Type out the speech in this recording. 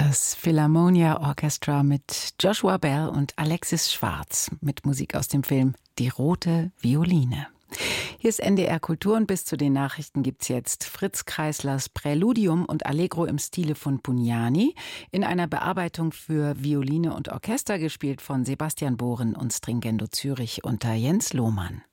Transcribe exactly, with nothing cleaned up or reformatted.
Das Philharmonia Orchestra mit Joshua Bell und Alexis Schwarz mit Musik aus dem Film Die rote Violine. Hier ist N D R Kultur und bis zu den Nachrichten gibt's jetzt Fritz Kreislers Präludium und Allegro im Stile von Pugnani in einer Bearbeitung für Violine und Orchester, gespielt von Sebastian Bohren und Stringendo Zürich unter Jens Lohmann.